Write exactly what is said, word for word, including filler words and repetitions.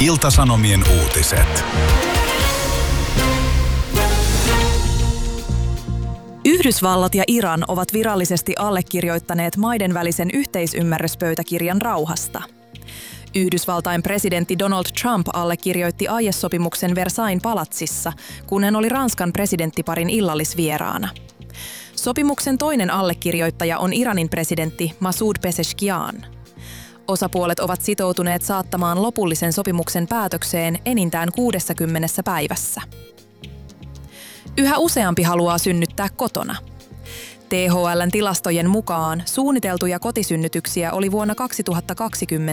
Ilta-Sanomien uutiset. Yhdysvallat ja Iran ovat virallisesti allekirjoittaneet maiden välisen yhteisymmärryspöytäkirjan rauhasta. Yhdysvaltain presidentti Donald Trump allekirjoitti aiesopimuksen Versailles palatsissa, kun hän oli Ranskan presidenttiparin illallisvieraana. Sopimuksen toinen allekirjoittaja on Iranin presidentti Masoud Pezeshkian. Osapuolet ovat sitoutuneet saattamaan lopullisen sopimuksen päätökseen enintään kuudessakymmenessä päivässä. Yhä useampi haluaa synnyttää kotona. T H L:n tilastojen mukaan suunniteltuja kotisynnytyksiä oli vuonna kaksituhattakaksikymmentä